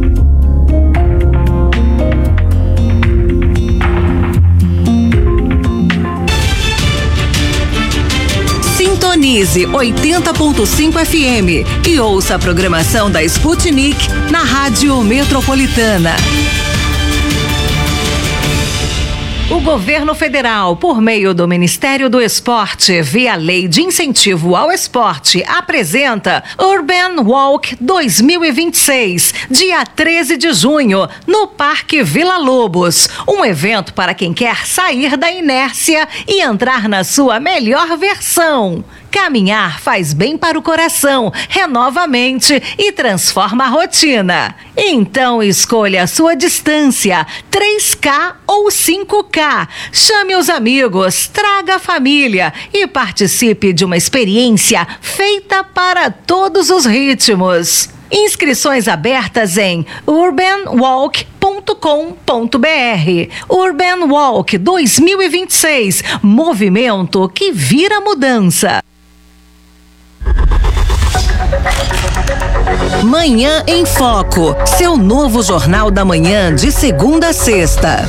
Sintonize 80.5 FM e ouça a programação da Sputnik na Rádio Metropolitana. O governo federal, por meio do Ministério do Esporte, via Lei de Incentivo ao Esporte, apresenta Urban Walk 2026, dia 13 de junho, no Parque Vila Lobos. Um evento para quem quer sair da inércia e entrar na sua melhor versão. Caminhar faz bem para o coração, renova a mente e transforma a rotina. Então escolha a sua distância, 3K ou 5K. Chame os amigos, traga a família e participe de uma experiência feita para todos os ritmos. Inscrições abertas em urbanwalk.com.br. Urban Walk 2026, movimento que vira mudança. Manhã em Foco, seu novo jornal da manhã de segunda a sexta.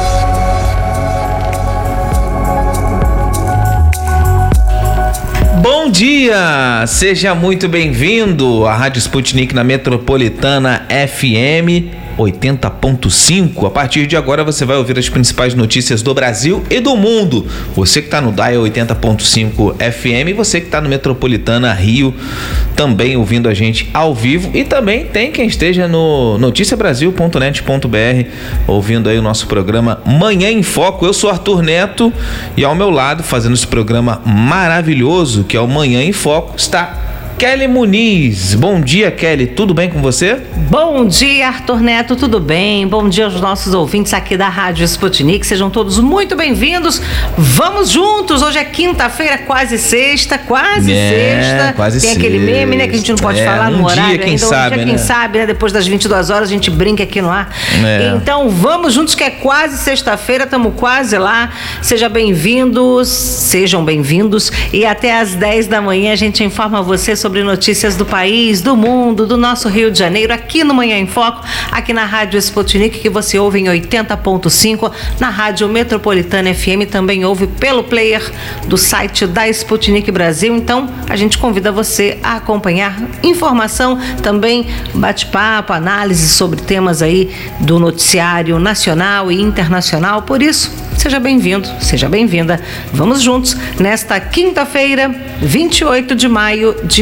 Bom dia! Seja muito bem-vindo à Rádio Sputnik na Metropolitana FM 80.5. A partir de agora você vai ouvir as principais notícias do Brasil e do mundo. Você que está no Dial 80.5 FM e você que está no Metropolitana Rio, também ouvindo a gente ao vivo. E também tem quem esteja no noticiabrasil.net.br ouvindo aí o nosso programa Manhã em Foco. Eu sou Arthur Neto e ao meu lado, fazendo esse programa maravilhoso que é o Manhã em Foco, está Kelly Muniz. Bom dia, Kelly. Tudo bem com você? Bom dia, Arthur Neto. Tudo bem? Bom dia aos nossos ouvintes aqui da Rádio Sputnik. Sejam todos muito bem-vindos. Vamos juntos. Hoje é quinta-feira, quase sexta. Quase sexta. Quase Tem sexta. Aquele meme, né? Que a gente não pode falar no horário dia, quem ainda. sabe, quem sabe, né? Depois das 22 horas a gente brinca aqui no ar. Então, vamos juntos que é quase sexta-feira. Estamos quase lá. Sejam bem-vindos. E até às 10 da manhã a gente informa você sobre notícias do país, do mundo, do nosso Rio de Janeiro, aqui no Manhã em Foco, aqui na Rádio Sputnik, que você ouve em 80.5, na Rádio Metropolitana FM, também ouve pelo player do site da Sputnik Brasil. Então, a gente convida você a acompanhar informação, também bate-papo, análise sobre temas aí do noticiário nacional e internacional. Por isso, seja bem-vindo, seja bem-vinda. Vamos juntos nesta quinta-feira, 28 de maio de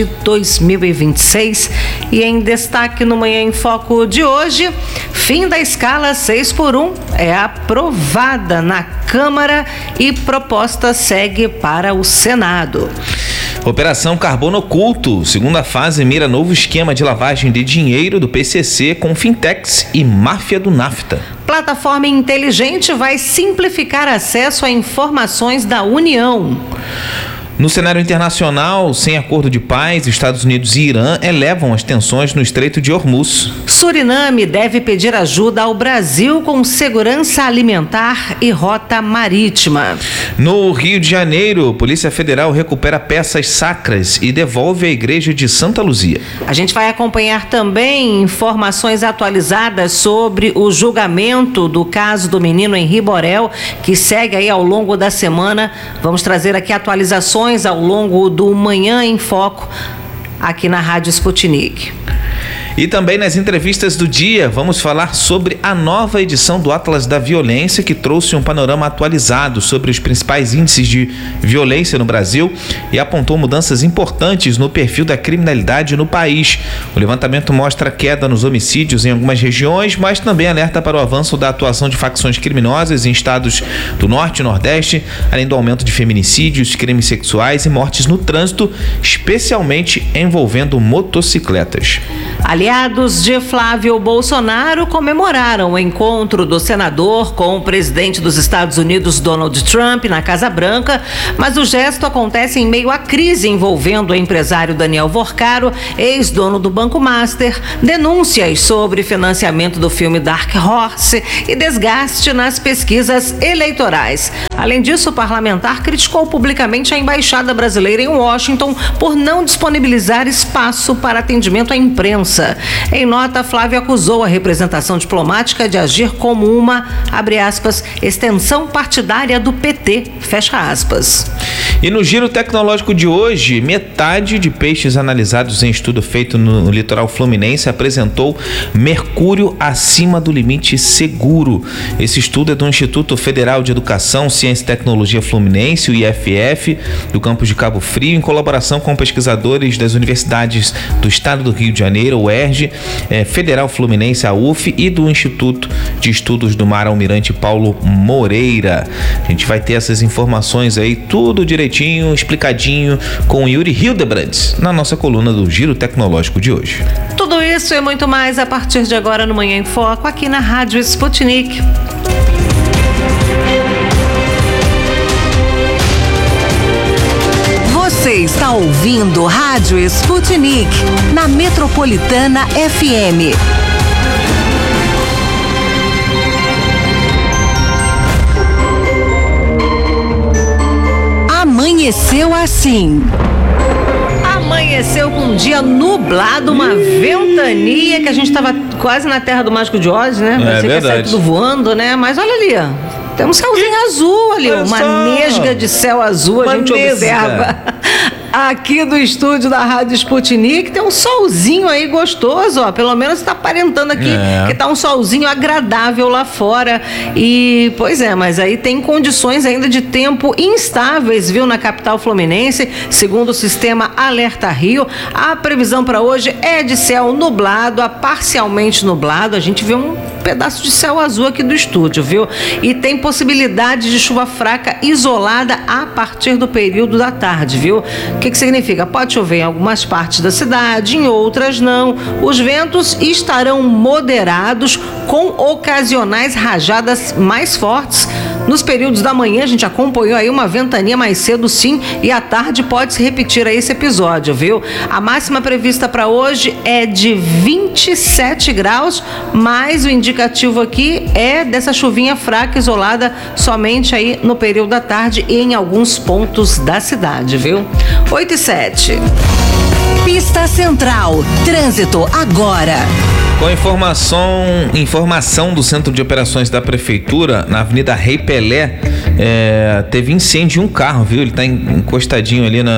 2026. E em destaque no Manhã em Foco de hoje, fim da escala 6x1 é aprovada na Câmara e proposta segue para o Senado. Operação Carbono Oculto, segunda fase, mira novo esquema de lavagem de dinheiro do PCC com fintechs e máfia do NAFTA. Plataforma inteligente vai simplificar acesso a informações da União. No cenário internacional, sem acordo de paz, Estados Unidos e Irã elevam as tensões no Estreito de Hormuz. Suriname deve pedir ajuda ao Brasil com segurança alimentar e rota marítima. No Rio de Janeiro, Polícia Federal recupera peças sacras e devolve à Igreja de Santa Luzia. A gente vai acompanhar também informações atualizadas sobre o julgamento do caso do menino Henri Borel, que segue aí ao longo da semana. Vamos trazer aqui atualizações ao longo do Manhã em Foco, aqui na Rádio Sputnik. E também nas entrevistas do dia, vamos falar sobre a nova edição do Atlas da Violência, que trouxe um panorama atualizado sobre os principais índices de violência no Brasil e apontou mudanças importantes no perfil da criminalidade no país. O levantamento mostra queda nos homicídios em algumas regiões, mas também alerta para o avanço da atuação de facções criminosas em estados do Norte e Nordeste, além do aumento de feminicídios, crimes sexuais e mortes no trânsito, especialmente envolvendo motocicletas. Aliados de Flávio Bolsonaro comemoraram o encontro do senador com o presidente dos Estados Unidos, Donald Trump, na Casa Branca, mas o gesto acontece em meio à crise envolvendo o empresário Daniel Vorcaro, ex-dono do Banco Master, denúncias sobre financiamento do filme Dark Horse e desgaste nas pesquisas eleitorais. Além disso, o parlamentar criticou publicamente a embaixada brasileira em Washington por não disponibilizar espaço para atendimento à imprensa. Em nota, Flávio acusou a representação diplomática de agir como uma, abre aspas, extensão partidária do PT, fecha aspas. E no giro tecnológico de hoje, metade de peixes analisados em estudo feito no litoral fluminense apresentou mercúrio acima do limite seguro. Esse estudo é do Instituto Federal de Educação, Ciência e Tecnologia Fluminense, o IFF, do campus de Cabo Frio, em colaboração com pesquisadores das universidades do Estado do Rio de Janeiro, o UERJ, Federal Fluminense, a UF, e do Instituto de Estudos do Mar Almirante Paulo Moreira. A gente vai ter essas informações aí, tudo direitinho, explicadinho, com o Yuri Hildebrandt, na nossa coluna do Giro Tecnológico de hoje. Tudo isso e muito mais a partir de agora no Manhã em Foco, aqui na Rádio Sputnik. Você está ouvindo Rádio Sputnik, na Metropolitana FM. Amanheceu assim. Amanheceu com um dia nublado, uma ventania, que a gente estava quase na terra do Mágico de Oz, né? Parecia que ia sair tudo voando, né? Mas olha ali, ó. Tem um céuzinho azul ali, uma nesga de céu azul, a gente observa aqui do estúdio da Rádio Sputnik. Tem um solzinho aí gostoso, ó. Pelo menos está aparentando aqui que tá um solzinho agradável lá fora. E, pois é, mas aí tem condições ainda de tempo instáveis, viu, na capital fluminense, segundo o sistema Alerta Rio. A previsão para hoje é de céu nublado a parcialmente nublado. A gente vê um pedaço de céu azul aqui do estúdio, viu? E tem possibilidade de chuva fraca isolada a partir do período da tarde, viu? O que significa? Pode chover em algumas partes da cidade, em outras não. Os ventos estarão moderados, com ocasionais rajadas mais fortes. Nos períodos da manhã, a gente acompanhou aí uma ventania mais cedo, sim, e à tarde pode se repetir aí esse episódio, viu? A máxima prevista para hoje é de 27 graus, mas o indicativo aqui é dessa chuvinha fraca, isolada, somente aí no período da tarde e em alguns pontos da cidade, viu? 8h07. Pista Central. Trânsito agora. Com informação do Centro de Operações da Prefeitura, na Avenida Rei Pelé, teve incêndio em um carro, viu? Ele está encostadinho ali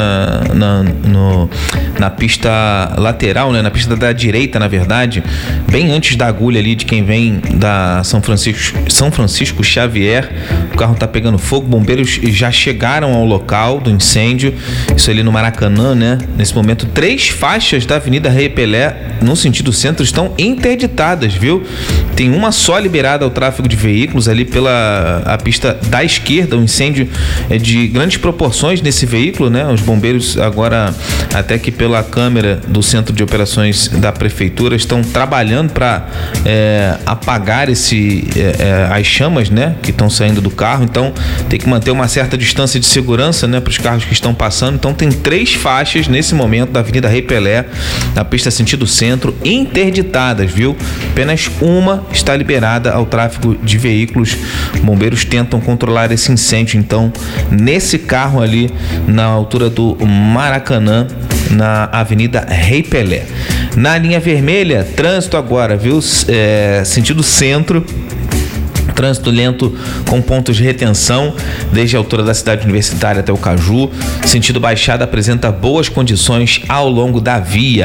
na pista lateral, né? Na pista da direita, na verdade, bem antes da agulha ali de quem vem da São Francisco Xavier. O carro está pegando fogo, bombeiros já chegaram ao local do incêndio, isso ali no Maracanã, né? Nesse momento, 3 faixas da Avenida Rei Pelé, no sentido centro, estão interditadas, viu? Tem uma só liberada ao tráfego de veículos ali pela a pista da esquerda. O incêndio é de grandes proporções nesse veículo, né? Os bombeiros agora, até que pela câmera do Centro de Operações da Prefeitura, estão trabalhando para apagar as chamas, né? Que estão saindo do carro. Então tem que manter uma certa distância de segurança, né? Para os carros que estão passando. Então tem 3 faixas nesse momento da Avenida Rei Pelé, na pista sentido centro, interditadas, viu? Apenas uma está liberada ao tráfego de veículos. Bombeiros tentam controlar esse incêndio, então, nesse carro ali na altura do Maracanã, na Avenida Rei Pelé. Na linha vermelha, trânsito agora, viu? Sentido centro. Trânsito lento com pontos de retenção desde a altura da cidade universitária até o Caju. Sentido Baixada apresenta boas condições ao longo da via.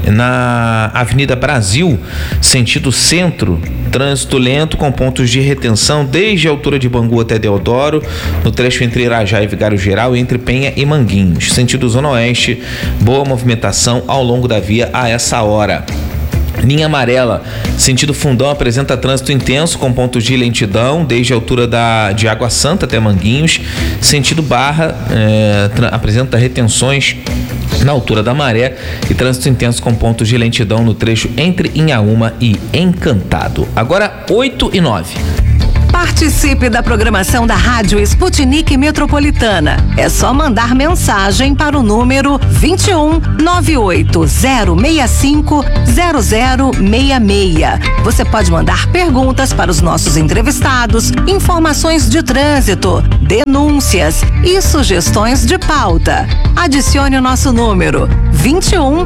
na Avenida Brasil, sentido centro, trânsito lento com pontos de retenção desde a altura de Bangu até Deodoro, no trecho entre Irajá e Vigário Geral, entre Penha e Manguinhos. Sentido Zona Oeste, boa movimentação ao longo da via a essa hora. Linha amarela, sentido Fundão, apresenta trânsito intenso com pontos de lentidão desde a altura de Água Santa até Manguinhos. Sentido Barra apresenta retenções na altura da Maré e trânsito intenso com pontos de lentidão no trecho entre Inhaúma e Encantado. Agora 8h09. Participe da programação da Rádio Sputnik Metropolitana. É só mandar mensagem para o número 21 98065 0066. Você pode mandar perguntas para os nossos entrevistados, informações de trânsito, denúncias e sugestões de pauta. Adicione o nosso número 21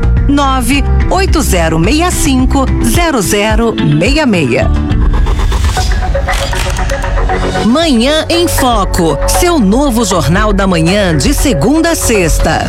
98065 0066. Manhã em Foco, seu novo jornal da manhã de segunda a sexta.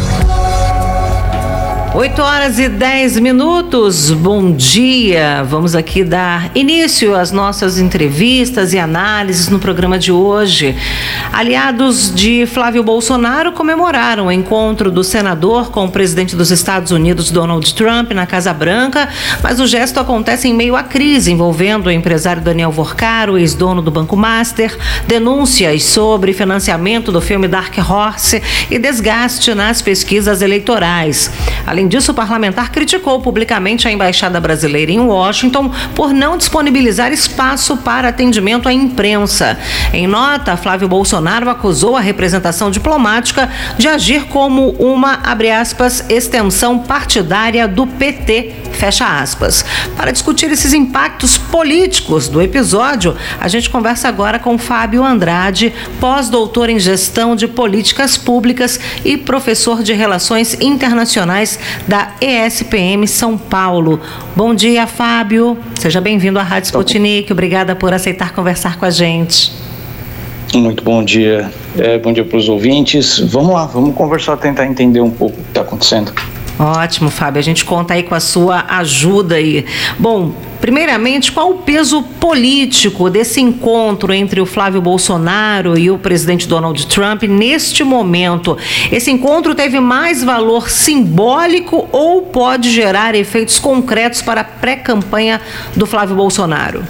8h10. Bom dia. Vamos aqui dar início às nossas entrevistas e análises no programa de hoje. Aliados de Flávio Bolsonaro comemoraram o encontro do senador com o presidente dos Estados Unidos, Donald Trump, na Casa Branca, mas o gesto acontece em meio à crise envolvendo o empresário Daniel Vorcaro, ex-dono do Banco Master, denúncias sobre financiamento do filme Dark Horse e desgaste nas pesquisas eleitorais. Além disso, o parlamentar criticou publicamente a embaixada brasileira em Washington por não disponibilizar espaço para atendimento à imprensa. Em nota, Flávio Bolsonaro acusou a representação diplomática de agir como uma, abre aspas, extensão partidária do PT, fecha aspas. Para discutir esses impactos políticos do episódio, a gente conversa agora com Fábio Andrade, pós-doutor em gestão de políticas públicas e professor de relações internacionais da ESPM São Paulo. Bom dia, Fábio. Seja bem-vindo à Rádio Sputnik. Obrigada por aceitar conversar com a gente. Muito bom dia. Bom dia para os ouvintes. Vamos lá, vamos conversar, tentar entender um pouco o que está acontecendo. Ótimo, Fábio. A gente conta aí com a sua ajuda aí. Bom, primeiramente, qual o peso político desse encontro entre o Flávio Bolsonaro e o presidente Donald Trump neste momento? Esse encontro teve mais valor simbólico ou pode gerar efeitos concretos para a pré-campanha do Flávio Bolsonaro?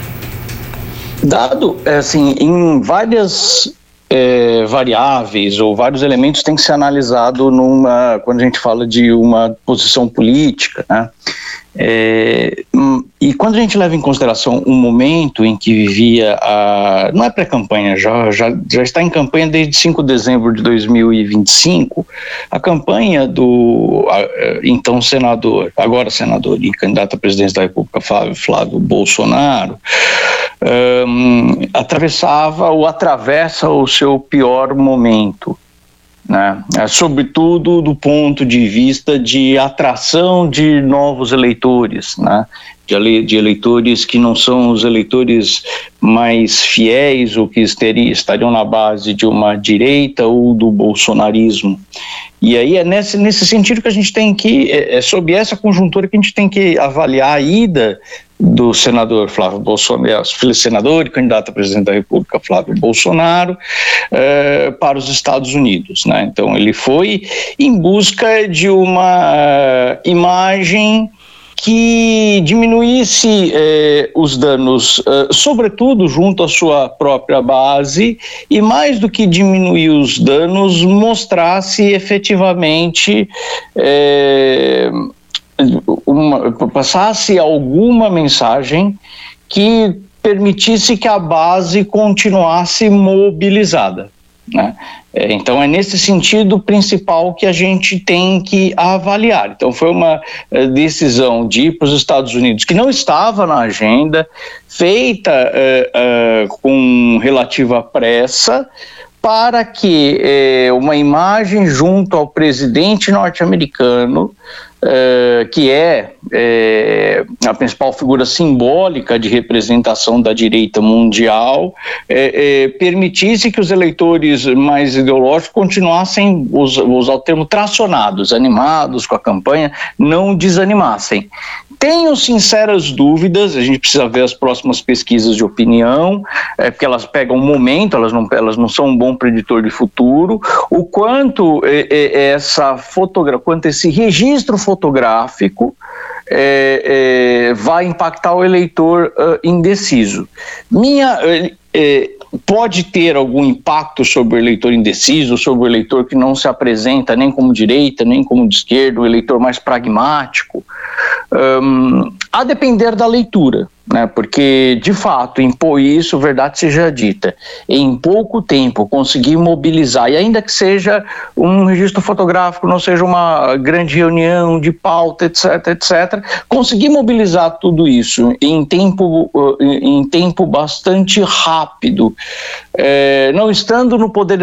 Dado, assim, em várias variáveis ou vários elementos tem que ser analisado quando a gente fala de uma posição política, né? E quando a gente leva em consideração um momento em que vivia não é pré-campanha, já está em campanha desde 5 de dezembro de 2025, a campanha do então senador, agora senador e candidato à presidência da República, Flávio Bolsonaro, atravessa o seu pior momento, né? Sobretudo do ponto de vista de atração de novos eleitores, né? De eleitores que não são os eleitores mais fiéis ou que estariam na base de uma direita ou do bolsonarismo. E aí é nesse sentido que a gente tem que, sob essa conjuntura que a gente tem que avaliar a ida do senador Flávio Bolsonaro, senador e candidato a presidente da República Flávio Bolsonaro, para os Estados Unidos, né? Então ele foi em busca de uma imagem que diminuísse os danos, sobretudo junto à sua própria base, e mais do que diminuir os danos, mostrasse efetivamente passasse alguma mensagem que permitisse que a base continuasse mobilizada, né? Então é nesse sentido principal que a gente tem que avaliar. Então foi uma decisão de ir para os Estados Unidos que não estava na agenda, feita com relativa pressa, para que uma imagem junto ao presidente norte-americano que é a principal figura simbólica de representação da direita mundial, permitisse que os eleitores mais ideológicos continuassem, usar o termo, tracionados, animados com a campanha, não desanimassem. Tenho sinceras dúvidas, a gente precisa ver as próximas pesquisas de opinião, porque elas pegam um momento, elas não são um bom preditor de futuro, o quanto quanto esse registro fotográfico vai impactar o eleitor indeciso. Pode ter algum impacto sobre o eleitor indeciso, sobre o eleitor que não se apresenta nem como direita, nem como de esquerda, o eleitor mais pragmático, a depender da leitura, né? Porque, de fato, isso, verdade seja dita, em pouco tempo conseguir mobilizar, e ainda que seja um registro fotográfico, não seja uma grande reunião de pauta, etc., conseguir mobilizar tudo isso em tempo bastante rápido, não estando no poder